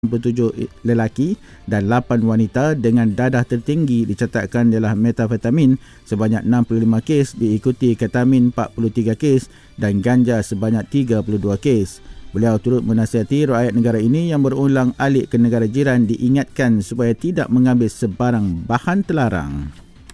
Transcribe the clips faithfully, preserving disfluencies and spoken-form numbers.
enam puluh tujuh lelaki dan lapan wanita dengan dadah tertinggi dicatatkan ialah metafetamin sebanyak enam puluh lima kes, diikuti ketamin empat puluh tiga kes dan ganja sebanyak tiga puluh dua kes. Beliau turut menasihati rakyat negara ini yang berulang alik ke negara jiran diingatkan supaya tidak mengambil sebarang bahan terlarang.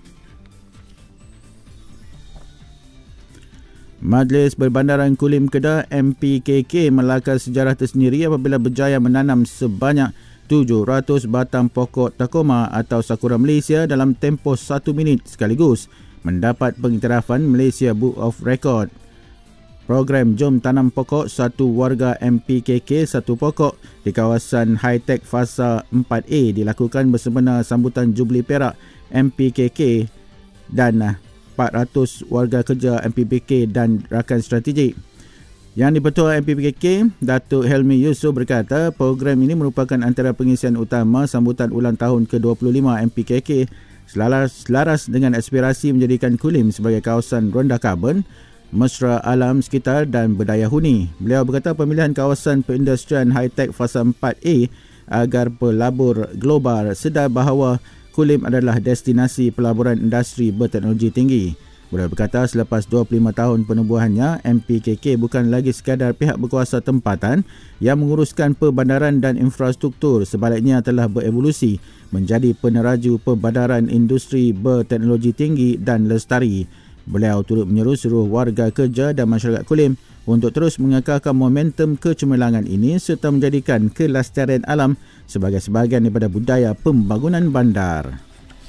Majlis Perbandaran Kulim Kedah M P K K melakar sejarah tersendiri apabila berjaya menanam sebanyak tujuh ratus batang pokok Takoma atau Sakura Malaysia dalam tempoh satu minit sekaligus, mendapat pengiktirafan Malaysia Book of Record. Program Jom Tanam Pokok Satu Warga M P K K Satu Pokok di kawasan High-Tech Fasa empat A dilakukan bersempena sambutan Jubli Perak M P K K dan empat ratus warga kerja M P K K dan rakan strategik. Yang di-Pertua M P K K, Datuk Helmi Yusof berkata program ini merupakan antara pengisian utama sambutan ulang tahun ke dua puluh lima M P K K selaras, selaras dengan aspirasi menjadikan Kulim sebagai kawasan rendah karbon, mesra alam sekitar dan berdaya huni. Beliau berkata pemilihan kawasan perindustrian high-tech fasa empat A agar pelabur global sedar bahawa Kulim adalah destinasi pelaburan industri berteknologi tinggi. Beliau berkata selepas dua puluh lima tahun penubuhannya, M P K K bukan lagi sekadar pihak berkuasa tempatan yang menguruskan perbandaran dan infrastruktur, sebaliknya telah berevolusi menjadi peneraju perbandaran industri berteknologi tinggi dan lestari. Beliau turut menyeru seluruh warga kerja dan masyarakat Kulim untuk terus mengekalkan momentum kecemerlangan ini serta menjadikan kelestarian alam sebagai sebahagian daripada budaya pembangunan bandar.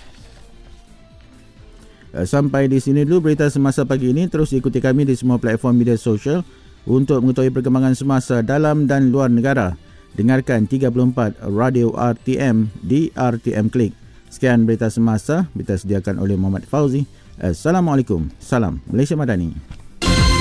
Sampai di sini dulu berita semasa pagi ini. Terus ikuti kami di semua platform media sosial untuk mengetahui perkembangan semasa dalam dan luar negara. Dengarkan tiga puluh empat Radio R T M di R T M Klik. Sekian berita semasa, berita sediakan oleh Muhammad Fauzi. Assalamualaikum. Salam Malaysia Madani.